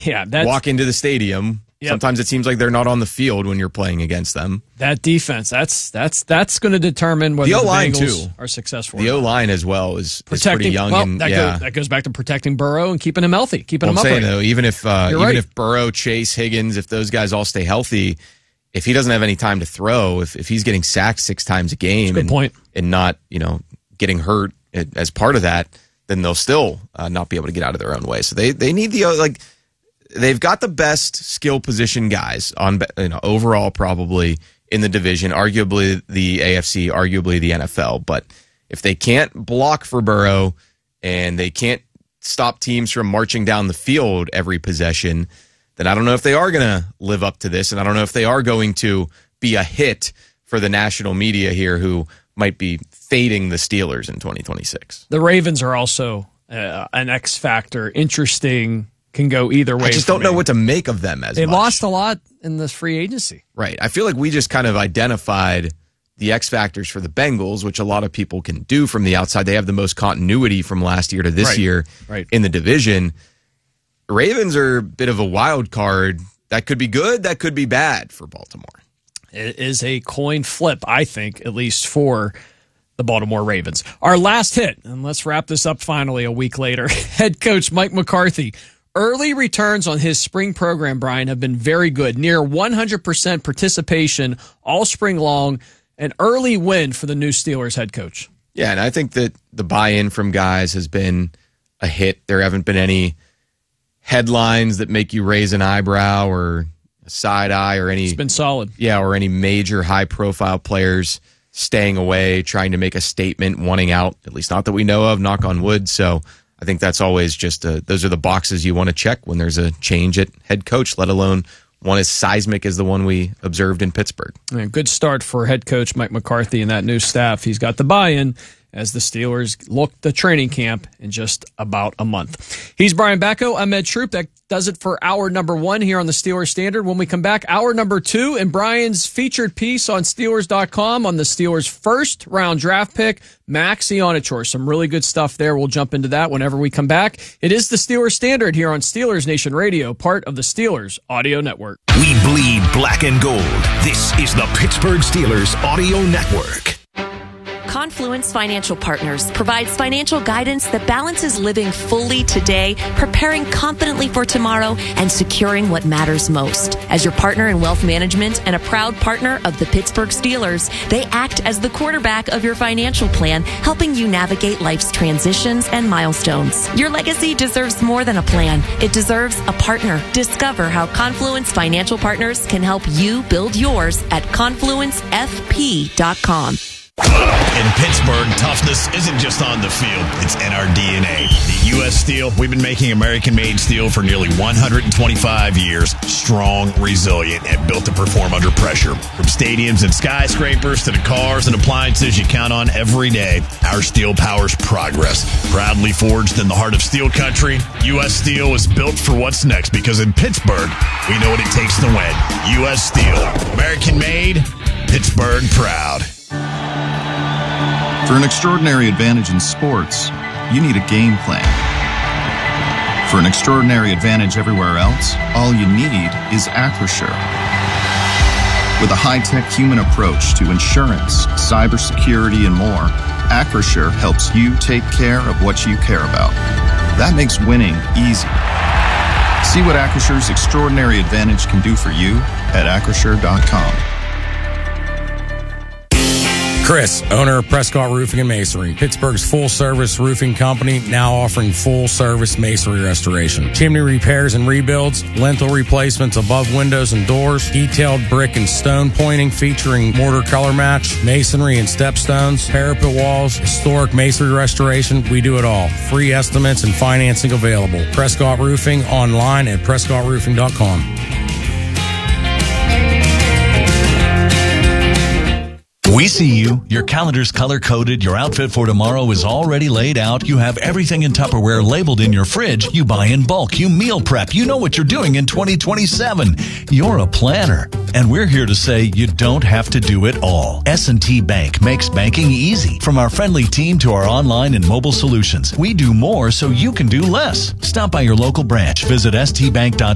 walk into the stadium. Yep. Sometimes it seems like they're not on the field when you're playing against them. That defense, that's going to determine whether the Bengals are successful. The O-line as well is pretty young. Well, that goes back to protecting Burrow and keeping him healthy, keeping him upright. I'm saying, though, even if Burrow, Chase, Higgins, if those guys all stay healthy, if he doesn't have any time to throw, if he's getting sacked 6 times a game and not getting hurt as part of that, then they'll still not be able to get out of their own way. So they need they've got the best skill position guys on overall probably in the division, arguably the AFC, arguably the NFL. But if they can't block for Burrow and they can't stop teams from marching down the field every possession, then I don't know if they are going to live up to this, and I don't know if they are going to be a hit for the national media here who might be fading the Steelers in 2026. The Ravens are also an X factor. Interesting. Can go either way. I just don't know what to make of them They lost a lot in this free agency. Right. I feel like we just kind of identified the X factors for the Bengals, which a lot of people can do from the outside. They have the most continuity from last year to this year in the division. Ravens are a bit of a wild card. That could be good. That could be bad for Baltimore. It is a coin flip, I think, at least for the Baltimore Ravens. Our last hit, and let's wrap this up finally a week later. Head coach Mike McCarthy. Early returns on his spring program, Brian, have been very good. Near 100% participation all spring long. An early win for the new Steelers head coach. Yeah, and I think that the buy-in from guys has been a hit. There haven't been any headlines that make you raise an eyebrow or a side eye or any. It's been solid. Yeah, or any major high-profile players staying away, trying to make a statement, wanting out, at least not that we know of, knock on wood. So I think that's always just those are the boxes you want to check when there's a change at head coach, let alone one as seismic as the one we observed in Pittsburgh. Good start for head coach Mike McCarthy and that new staff. He's got the buy-in as the Steelers look the training camp in just about a month. He's Brian Bacco. I'm Ed Troop. That does it for hour number 1 here on the Steelers Standard. When we come back, hour number 2 and Brian's featured piece on Steelers.com on the Steelers' first-round draft pick, Max Ionachor. Some really good stuff there. We'll jump into that whenever we come back. It is the Steelers Standard here on Steelers Nation Radio, part of the Steelers Audio Network. We bleed black and gold. This is the Pittsburgh Steelers Audio Network. Confluence Financial Partners provides financial guidance that balances living fully today, preparing confidently for tomorrow, and securing what matters most. As your partner in wealth management and a proud partner of the Pittsburgh Steelers, they act as the quarterback of your financial plan, helping you navigate life's transitions and milestones. Your legacy deserves more than a plan. It deserves a partner. Discover how Confluence Financial Partners can help you build yours at confluencefp.com. In Pittsburgh, toughness isn't just on the field, it's in our DNA. The U.S. Steel, we've been making American-made steel for nearly 125 years. Strong, resilient, and built to perform under pressure. From stadiums and skyscrapers to the cars and appliances you count on every day, our steel powers progress. Proudly forged in the heart of steel country, U.S. Steel is built for what's next because in Pittsburgh, we know what it takes to win. U.S. Steel, American-made, Pittsburgh proud. For an extraordinary advantage in sports, you need a game plan. For an extraordinary advantage everywhere else, all you need is Acrisure. With a high-tech human approach to insurance, cybersecurity, and more, Acrisure helps you take care of what you care about. That makes winning easy. See what Acrissure's extraordinary advantage can do for you at Acrisure.com. Chris, owner of Prescott Roofing and Masonry, Pittsburgh's full-service roofing company, now offering full-service masonry restoration, chimney repairs and rebuilds, lintel replacements above windows and doors, detailed brick and stone pointing featuring mortar color match, masonry and stepstones, parapet walls, historic masonry restoration. We do it all. Free estimates and financing available. Prescott Roofing online at PrescottRoofing.com. We see you. Your calendar's color-coded. Your outfit for tomorrow is already laid out. You have everything in Tupperware labeled in your fridge. You buy in bulk. You meal prep. You know what you're doing in 2027. You're a planner. And we're here to say you don't have to do it all. S&T Bank makes banking easy. From our friendly team to our online and mobile solutions, we do more so you can do less. Stop by your local branch. Visit stbank.com.